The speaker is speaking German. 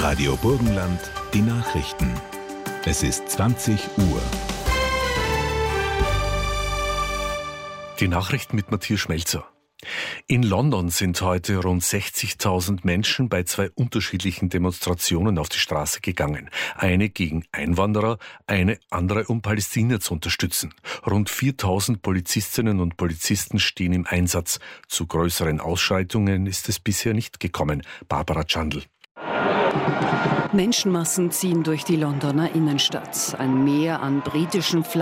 Radio Burgenland, die Nachrichten. Es ist 20 Uhr. Die Nachrichten mit Matthias Schmelzer. In London sind heute rund 60.000 Menschen bei zwei unterschiedlichen Demonstrationen auf die Straße gegangen. Eine gegen Einwanderer, eine andere, um Palästina zu unterstützen. Rund 4.000 Polizistinnen und Polizisten stehen im Einsatz. Zu größeren Ausschreitungen ist es bisher nicht gekommen. Barbara Chandl. Menschenmassen ziehen durch die Londoner Innenstadt. Ein Meer an britischen Flaggen